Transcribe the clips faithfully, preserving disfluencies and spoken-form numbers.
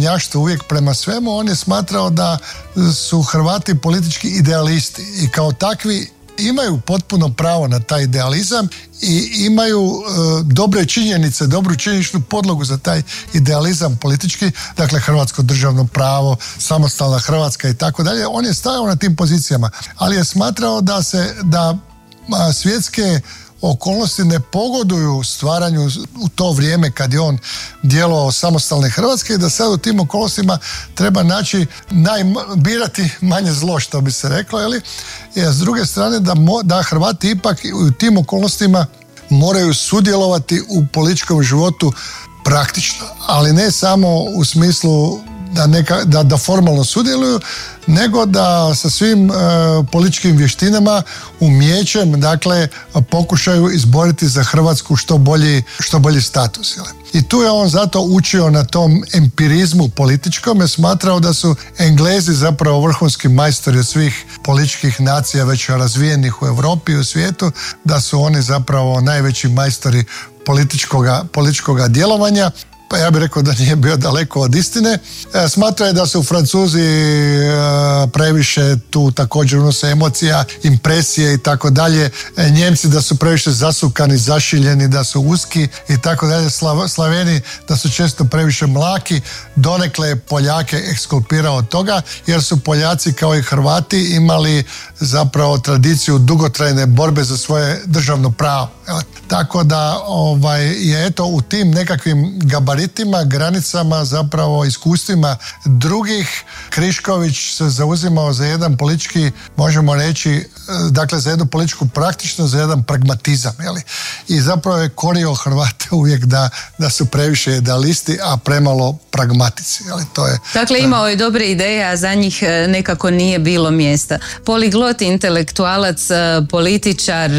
bezobzirnjaštvo uvijek prema svemu, on je smatrao da su Hrvati politički idealisti i kao takvi imaju potpuno pravo na taj idealizam i imaju e, dobre činjenice, dobru činjeničnu podlogu za taj idealizam politički, dakle hrvatsko državno pravo, samostalna Hrvatska i tako dalje. On je stajao na tim pozicijama, ali je smatrao da se da a, svjetske okolnosti ne pogoduju stvaranju u to vrijeme kad je on djelovao samostalne Hrvatske i da sad u tim okolnostima treba naći naj, birati manje zlo, što bi se reklo, jeli? I s druge strane da, mo, da Hrvati ipak u tim okolnostima moraju sudjelovati u političkom životu praktično, ali ne samo u smislu da, neka, da, da formalno sudjeluju, nego da sa svim e, političkim vještinama, umijećem, dakle, pokušaju izboriti za Hrvatsku što bolji, što bolji status. Jel? I tu je on zato učio na tom empirizmu političkom, je smatrao da su Englezi zapravo vrhunski majstori od svih političkih nacija već razvijenih u Europi i u svijetu, da su oni zapravo najveći majstori političkoga, političkoga djelovanja. Pa ja bih rekao da nije bio daleko od istine. E, smatra je da su Francuzi e, previše tu također unose emocija, impresije i tako dalje. E, Njemci da su previše zasukani, zašiljeni, da su uski i tako dalje. Slav, Slaveni da su često previše mlaki. Donekle je Poljake ekskulpirao od toga, jer su Poljaci kao i Hrvati imali zapravo tradiciju dugotrajne borbe za svoje državno pravo. E, tako da ovaj, je eto u tim nekakvim gabaritima, granicama, zapravo iskustvima drugih, Krišković se zauzimao za jedan politički, možemo reći, dakle za jednu političku praktičnost, za jedan pragmatizam. Jeli? I zapravo je korio Hrvate uvijek da, da su previše idealisti, a premalo pragmatici. Jeli? To je, dakle to je... imao je dobre ideje, a za njih nekako nije bilo mjesta. Poliglot, intelektualac, političar.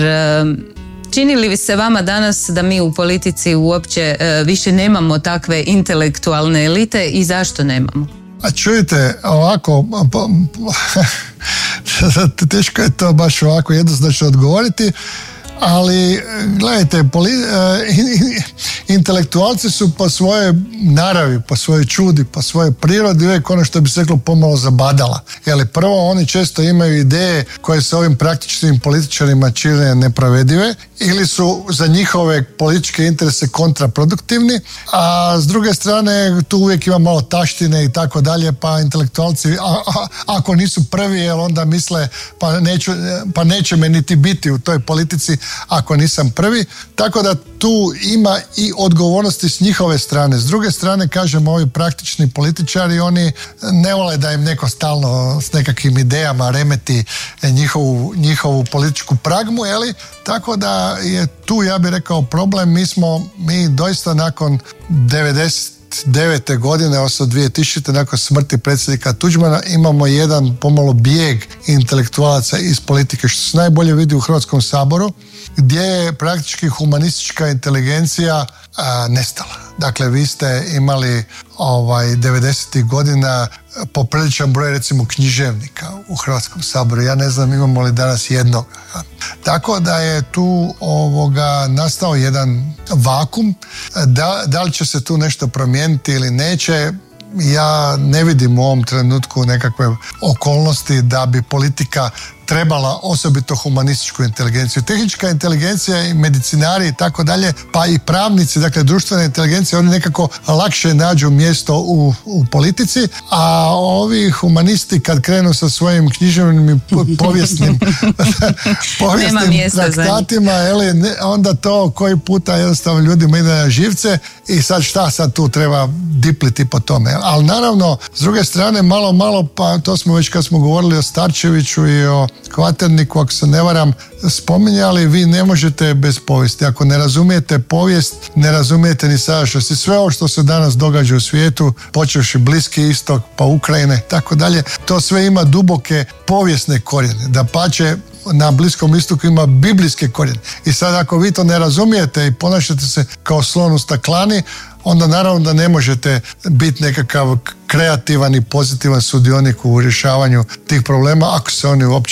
Čini li se vama danas da mi u politici uopće e, više nemamo takve intelektualne elite i zašto nemamo? A čujte, ovako, teško je to baš ovako jednoznačno odgovoriti, ali gledajte, poli, intelektualci su po svojoj naravi, po svojoj čudi, po svojoj prirodi uvijek ono što bi se reklo pomalo zabadala. Jeli, prvo, oni često imaju ideje koje se ovim praktičnim političarima čine neprovedive ili su za njihove političke interese kontraproduktivni, a s druge strane tu uvijek ima malo taštine i tako dalje, pa intelektualci a, a, ako nisu prvi, jel onda misle pa, neću, pa neće me niti biti u toj politici ako nisam prvi, tako da tu ima i odgovornosti s njihove strane. S druge strane, kažem, ovi praktični političari, oni ne vole da im neko stalno s nekakvim idejama remeti njihovu, njihovu političku pragmu, jeli? Tako da je tu, ja bih rekao, problem. Mi smo, mi doista nakon devedeset devete godine, odnosno dvije tisućite. nakon smrti predsjednika Tuđmana, imamo jedan pomalo bijeg intelektualaca iz politike, što se najbolje vidi u Hrvatskom saboru, gdje je praktički humanistička inteligencija a, nestala. Dakle, vi ste imali ovaj, devedesetih godina popriličan broj, recimo, književnika u Hrvatskom saboru. Ja ne znam imamo li danas jednog. Tako da je tu ovoga, nastao jedan vakum. Da, da li će se tu nešto promijeniti ili neće, ja ne vidim u ovom trenutku nekakve okolnosti da bi politika trebala osobito humanističku inteligenciju. Tehnička inteligencija i medicinari i tako dalje, pa i pravnici, dakle društvena inteligencija, oni nekako lakše nađu mjesto u, u politici, a ovi humanisti kad krenu sa svojim književnim i povijesnim, povijesnim traktatima, eli, ne, onda to koji puta jednostavno ljudima ide na živce i sad šta sad tu treba dipliti po tome. Ali naravno, s druge strane, malo, malo, pa to smo već kad smo govorili o Starčeviću i o Kvaterniku, ako se ne varam, spominjali, vi ne možete bez povijesti. Ako ne razumijete povijest, ne razumijete ni sadašnjost. I sve ovo što se danas događa u svijetu, počevši Bliski istok, pa Ukrajine, tako dalje, to sve ima duboke povijesne korijene. Dapače, na Bliskom istoku ima biblijske korijene. I sad ako vi to ne razumijete i ponašate se kao slon u staklani, onda naravno da ne možete biti nekakav kreativan i pozitivan sudionik u rješavanju tih problema, ako se oni uopće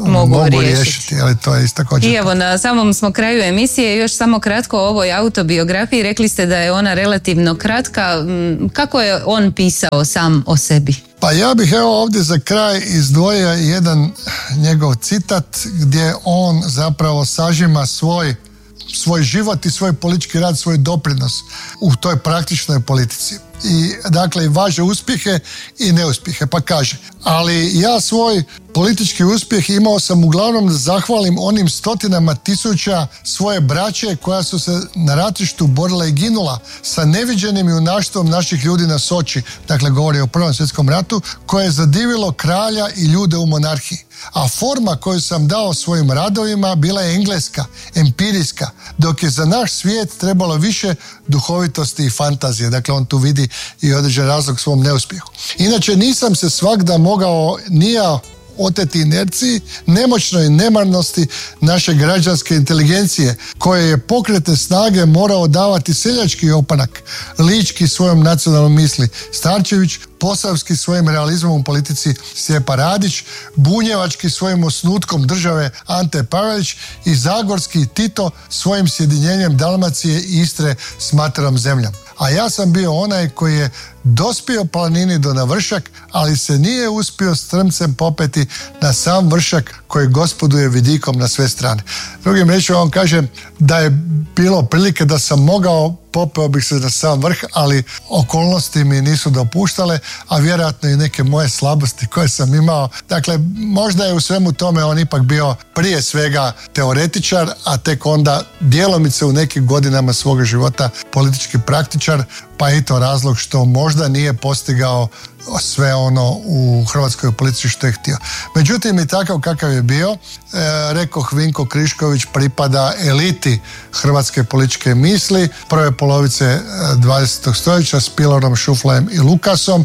mogu, mogu riješiti. riješiti. Ali to je isto također. I evo, na samom smo kraju emisije, još samo kratko o ovoj autobiografiji. Rekli ste da je ona relativno kratka. Kako je on pisao sam o sebi? Pa ja bih evo ovdje za kraj izdvojio jedan njegov citat gdje on zapravo sažima svoj svoj život i svoj politički rad, svoj doprinos u toj praktičnoj politici. I dakle i važe uspjehe i neuspjehe. Pa kaže, ali ja svoj politički uspjeh imao sam uglavnom da zahvalim onim stotinama tisuća svoje braće koja su se na ratištu borila i ginula sa neviđenim junaštvom naših ljudi na Soči. Dakle, govori o Prvom svjetskom ratu, koje je zadivilo kralja i ljude u monarhiji. A forma koju sam dao svojim radovima bila je engleska, empirijska, dok je za naš svijet trebalo više duhovitosti i fantazije. Dakle, on tu vidi i određen razlog svom neuspjehu. Inače, nisam se svagda mogao ni ja oteti inerciji, nemoćnoj nemarnosti naše građanske inteligencije, koje je pokretne snage morao davati seljački opanak, lički svojom nacionalnom misli Starčević, posavski svojim realizmom u politici Stjepan Radić, bunjevački svojim osnutkom države Ante Pavelić i zagorski Tito svojim sjedinjenjem Dalmacije i Istre s materom zemljom. A ja sam bio onaj koji je dospio planini do na vršak, ali se nije uspio strmcem popeti na sam vršak koji gospoduje vidikom na sve strane. Drugim riječima on kaže da je bilo prilike da sam mogao, popeo bih se na sam vrh, ali okolnosti mi nisu dopuštale, a vjerojatno i neke moje slabosti koje sam imao. Dakle, možda je u svemu tome on ipak bio prije svega teoretičar, a tek onda djelomice u nekim godinama svoga života politički praktičar, pa je i to razlog što možda nije postigao sve ono u hrvatskoj politici što je htio. Međutim, i takav kakav je bio, e, rekoh, Vinko Krišković pripada eliti hrvatske političke misli prve polovice dvadesetog stoljeća s Pilarom, Šuflajem i Lukasom,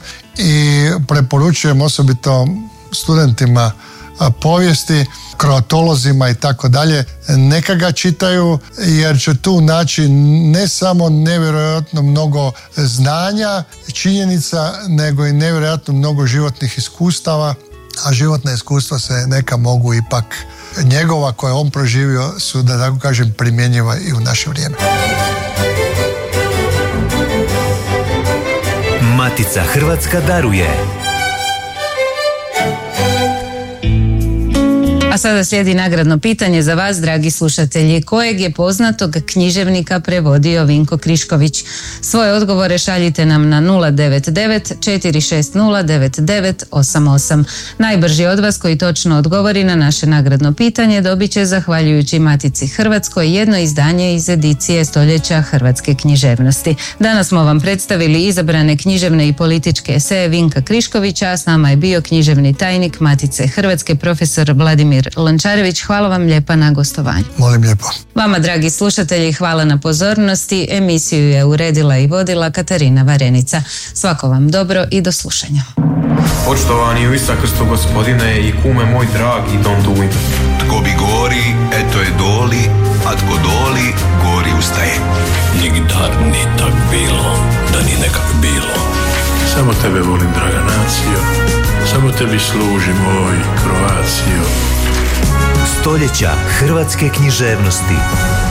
i preporučujem osobito studentima povijesti, kroatolozima i tako dalje, neka ga čitaju, jer će tu naći ne samo nevjerojatno mnogo znanja, činjenica, nego i nevjerojatno mnogo životnih iskustava, a životna iskustva se neka mogu ipak njegova koje on proživio su, da tako kažem, primjenjiva i u naše vrijeme. Matica Hrvatska daruje. A sada slijedi nagradno pitanje za vas, dragi slušatelji. Kojeg je poznatog književnika prevodio Vinko Krišković? Svoje odgovore šaljite nam na nula devet devet četiri šest nula devet devet osam osam. Najbrži od vas koji točno odgovori na naše nagradno pitanje dobit će, zahvaljujući Matici Hrvatskoj, jedno izdanje iz edicije Stoljeća hrvatske književnosti. Danas smo vam predstavili izabrane književne i političke eseje Vinka Kriškovića, a s nama je bio književni tajnik Matice Hrvatske, profesor Vladimir Lončarević. Hvala vam lijepa na gostovanju. Molim lijepo. Vama, dragi slušatelji, hvala na pozornosti. Emisiju je uredila i vodila Katarina Varenica. Svako vam dobro i do slušanja. Poštovani u Ista Krstu gospodine i kume moj dragi Don Duin. Tko bi gori, eto je doli, a tko doli, gori ustaje. Nigdar ni tak bilo, da ni nekak bilo. Samo tebe volim, draga nacijo, samo tebi služi moj Kroacijo. Stoljeća hrvatske književnosti.